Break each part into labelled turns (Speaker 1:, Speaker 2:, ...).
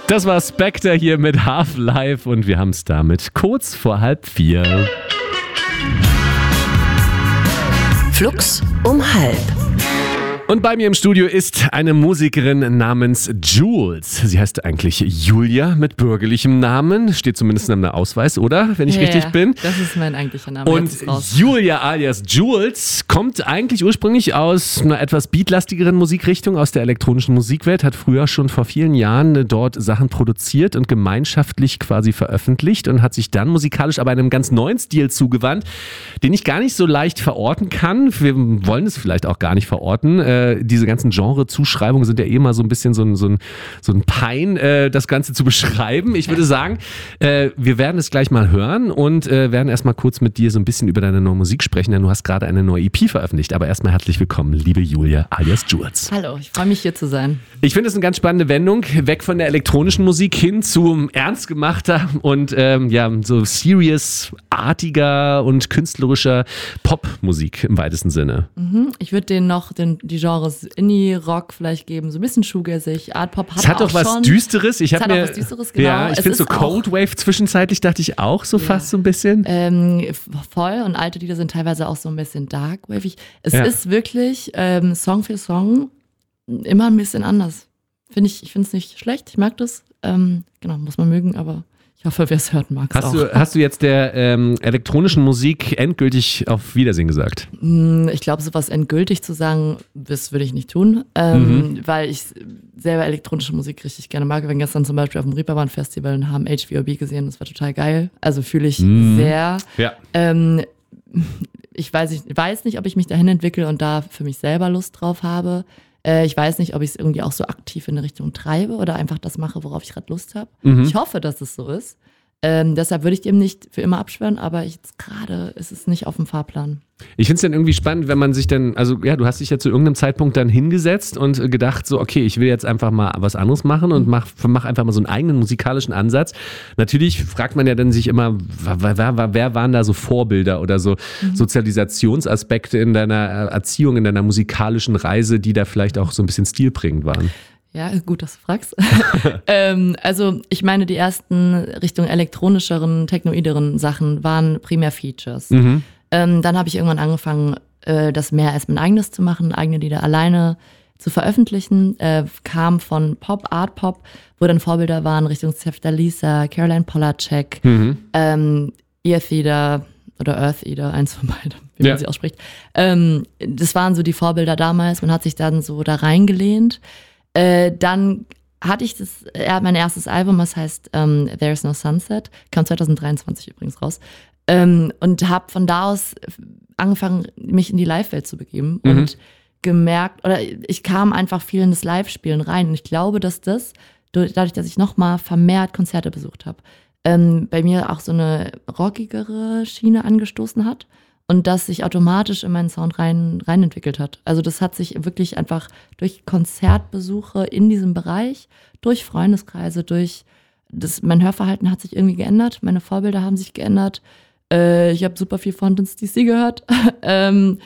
Speaker 1: Das war Spectre hier mit Half-Life und wir haben es damit kurz vor 3:30.
Speaker 2: Flux um 3:30.
Speaker 1: Und bei mir im Studio ist eine Musikerin namens Jules. Sie heißt eigentlich Julia mit bürgerlichem Namen. Steht zumindest in einem Ausweis, oder? Wenn ich richtig bin.
Speaker 3: Das ist mein eigentlicher Name.
Speaker 1: Und Julia alias Jules kommt eigentlich ursprünglich aus einer etwas beatlastigeren Musikrichtung, aus der elektronischen Musikwelt, hat früher schon vor vielen Jahren dort Sachen produziert und gemeinschaftlich quasi veröffentlicht und hat sich dann musikalisch aber einem ganz neuen Stil zugewandt, den ich gar nicht so leicht verorten kann. Wir wollen es vielleicht auch gar nicht verorten. Diese ganzen Genre-Zuschreibungen sind ja eh mal so ein bisschen so ein Pein, das Ganze zu beschreiben. Ich würde sagen, wir werden es gleich mal hören und werden erstmal kurz mit dir so ein bisschen über deine neue Musik sprechen, denn du hast gerade eine neue EP veröffentlicht. Aber erstmal herzlich willkommen, liebe Julia alias Jules.
Speaker 3: Hallo, ich freue mich hier zu sein.
Speaker 1: Ich finde es eine ganz spannende Wendung, weg von der elektronischen Musik hin zu ernst gemachter und so serious-artiger und künstlerischer Popmusik im weitesten Sinne.
Speaker 3: Ich würde denen noch die Genres Indie-Rock vielleicht geben, so ein bisschen shoegazeig, Art-Pop hat
Speaker 1: es hat
Speaker 3: auch
Speaker 1: doch was
Speaker 3: schon.
Speaker 1: Düsteres.
Speaker 3: Es hat auch was Düsteres, genau.
Speaker 1: Ja, ich finde so Cold Wave zwischenzeitlich dachte ich auch so fast so ein bisschen.
Speaker 3: Voll, und alte Lieder sind teilweise auch so ein bisschen dark-wavig. Es ist wirklich Song für Song immer ein bisschen anders. Ich finde es nicht schlecht, ich mag das. Genau, muss man mögen, aber ich hoffe, wer es hört, mag es auch.
Speaker 1: Hast du jetzt der elektronischen Musik endgültig auf Wiedersehen gesagt?
Speaker 3: Ich glaube, sowas endgültig zu sagen, das würde ich nicht tun, weil ich selber elektronische Musik richtig gerne mag. Wir waren gestern zum Beispiel auf dem Reeperbahn Festival und haben HVOB gesehen, das war total geil. Also fühle ich sehr. Ja. Ich weiß nicht, ob ich mich dahin entwickle und da für mich selber Lust drauf habe. Ich weiß nicht, ob ich es irgendwie auch so aktiv in eine Richtung treibe oder einfach das mache, worauf ich gerade Lust habe. Ich hoffe, dass es so ist. Deshalb würde ich dem nicht für immer abschwören, aber jetzt gerade ist es nicht auf dem Fahrplan.
Speaker 1: Ich finde es dann irgendwie spannend, wenn man sich dann, du hast dich ja zu irgendeinem Zeitpunkt dann hingesetzt und gedacht so, okay, ich will jetzt einfach mal was anderes machen und mach einfach mal so einen eigenen musikalischen Ansatz. Natürlich fragt man ja dann sich immer, wer waren da so Vorbilder oder so Sozialisationsaspekte in deiner Erziehung, in deiner musikalischen Reise, die da vielleicht auch so ein bisschen stilprägend waren?
Speaker 3: Ja, gut, dass du fragst. Also ich meine, die ersten Richtung elektronischeren, technoideren Sachen waren primär Features. Dann habe ich irgendwann angefangen, das mehr als mein eigenes zu machen, eigene Lieder alleine zu veröffentlichen. Kam von Pop, Art Pop, wo dann Vorbilder waren Richtung Zefta Lisa, Caroline Polacek, Earth Eater oder Earth Eater, eins von beiden, wie man sie ausspricht. Das waren so die Vorbilder damals. Man hat sich dann so da reingelehnt. Dann hatte ich mein erstes Album, das heißt There's No Sunset, kam 2023 übrigens raus, und habe von da aus angefangen, mich in die Live-Welt zu begeben und gemerkt, oder ich kam einfach viel in das Live-Spielen rein und ich glaube, dass das, dadurch, dass ich nochmal vermehrt Konzerte besucht habe, bei mir auch so eine rockigere Schiene angestoßen hat. Und das sich automatisch in meinen Sound rein entwickelt hat. Also das hat sich wirklich einfach durch Konzertbesuche in diesem Bereich, durch Freundeskreise, mein Hörverhalten hat sich irgendwie geändert, meine Vorbilder haben sich geändert. Ich habe super viel Fountains DC gehört. Dann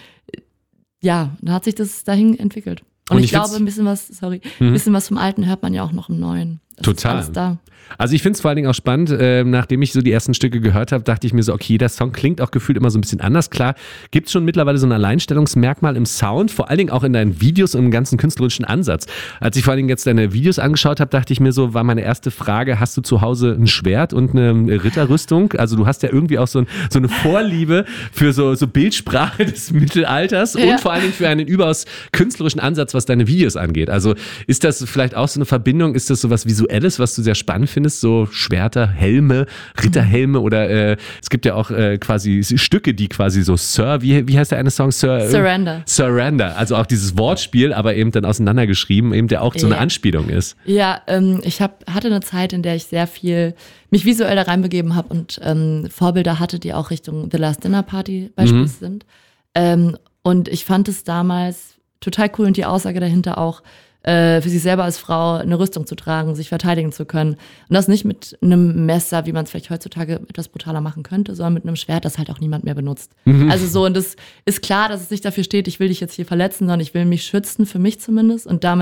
Speaker 3: hat sich das dahin entwickelt. Und ich glaube, ein bisschen was vom Alten hört man ja auch noch im Neuen. Das
Speaker 1: total.
Speaker 3: Ist alles da.
Speaker 1: Also ich finde es vor allen Dingen auch spannend, nachdem ich so die ersten Stücke gehört habe, dachte ich mir so, okay, der Song klingt auch gefühlt immer so ein bisschen anders. Klar, gibt es schon mittlerweile so ein Alleinstellungsmerkmal im Sound, vor allen Dingen auch in deinen Videos und im ganzen künstlerischen Ansatz. Als ich vor allen Dingen jetzt deine Videos angeschaut habe, dachte ich mir so, war meine erste Frage, hast du zu Hause ein Schwert und eine Ritterrüstung? Also du hast ja irgendwie auch so eine Vorliebe für so Bildsprache des Mittelalters und vor allen Dingen für einen überaus künstlerischen Ansatz, was deine Videos angeht. Also ist das vielleicht auch so eine Verbindung, ist das so was Visuelles, was du sehr spannend findest? So Schwerter, Helme, Ritterhelme oder es gibt ja auch quasi Stücke, die quasi so wie heißt der eine Song? Surrender. Also auch dieses Wortspiel, aber eben dann auseinandergeschrieben, eben der auch so eine Anspielung ist.
Speaker 3: Ja, ich hatte eine Zeit, in der ich sehr viel mich visuell da reinbegeben habe und Vorbilder hatte, die auch Richtung The Last Dinner Party beispielsweise sind. Und ich fand es damals total cool und die Aussage dahinter auch, für sich selber als Frau eine Rüstung zu tragen, sich verteidigen zu können. Und das nicht mit einem Messer, wie man es vielleicht heutzutage etwas brutaler machen könnte, sondern mit einem Schwert, das halt auch niemand mehr benutzt. Also so, und das ist klar, dass es nicht dafür steht, ich will dich jetzt hier verletzen, sondern ich will mich schützen, für mich zumindest. Und damit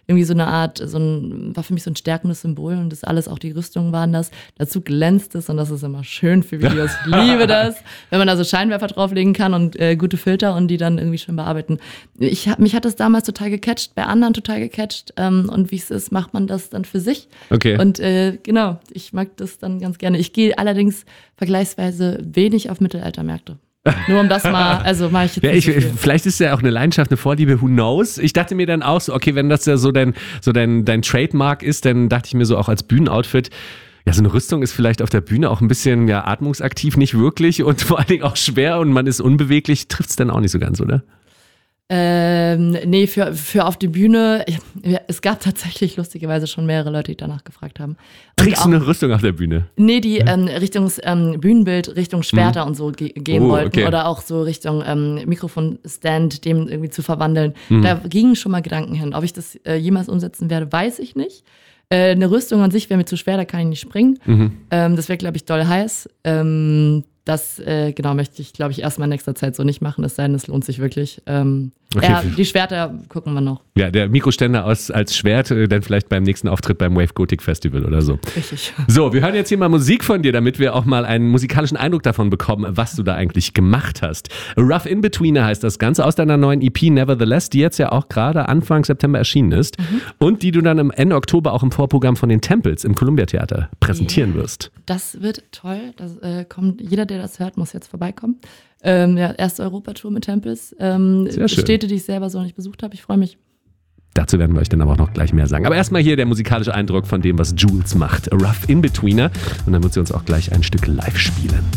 Speaker 3: irgendwie so eine Art, war für mich so ein stärkendes Symbol und das alles, auch die Rüstungen waren das. Dazu glänzt es und das ist immer schön für Videos. Ich liebe das, wenn man da so Scheinwerfer drauflegen kann und gute Filter und die dann irgendwie schön bearbeiten. Mich hat das damals total gecatcht, bei anderen total gecatcht und wie es ist, macht man das dann für sich.
Speaker 1: Okay.
Speaker 3: Und genau, ich mag das dann ganz gerne. Ich gehe allerdings vergleichsweise wenig auf Mittelaltermärkte. Nur um das mal, also mache ich jetzt nicht so viel.
Speaker 1: Vielleicht ist ja auch eine Leidenschaft, eine Vorliebe, who knows? Ich dachte mir dann auch so, okay, wenn das ja so dein Trademark ist, dann dachte ich mir so auch als Bühnenoutfit, ja, so eine Rüstung ist vielleicht auf der Bühne auch ein bisschen atmungsaktiv, nicht wirklich und vor allen Dingen auch schwer und man ist unbeweglich, trifft es dann auch nicht so ganz, oder?
Speaker 3: Nee, für auf die Bühne, es gab tatsächlich lustigerweise schon mehrere Leute, die danach gefragt haben.
Speaker 1: Trägst du eine Rüstung auf der Bühne?
Speaker 3: Nee, die Richtung Bühnenbild, Richtung Schwerter und so gehen wollten. Okay. Oder auch so Richtung Mikrofonstand, dem irgendwie zu verwandeln. Da gingen schon mal Gedanken hin. Ob ich das jemals umsetzen werde, weiß ich nicht. Eine Rüstung an sich wäre mir zu schwer, da kann ich nicht springen. Das wäre, glaube ich, doll heiß. Das möchte ich, glaube ich, erstmal in nächster Zeit so nicht machen, es sei denn, es lohnt sich wirklich. Die Schwerter gucken wir noch.
Speaker 1: Ja, der Mikroständer als Schwert, dann vielleicht beim nächsten Auftritt beim Wave Gothic Festival oder so.
Speaker 3: Richtig.
Speaker 1: So, wir hören jetzt hier mal Musik von dir, damit wir auch mal einen musikalischen Eindruck davon bekommen, was du da eigentlich gemacht hast. Rough In-Betweener heißt das Ganze aus deiner neuen EP Nevertheless, die jetzt ja auch gerade Anfang September erschienen ist und die du dann am Ende Oktober auch im Vorprogramm von den Temples im Columbia Theater präsentieren wirst.
Speaker 3: Das wird toll. Das kommt jeder, der das hört, muss jetzt vorbeikommen. Erste Europatour mit Temples. Städte, die ich selber so nicht besucht habe. Ich freue mich.
Speaker 1: Dazu werden wir euch dann aber auch noch gleich mehr sagen. Aber erstmal hier der musikalische Eindruck von dem, was Jules macht. A Rough In-Betweener. Und dann wird sie uns auch gleich ein Stück live spielen.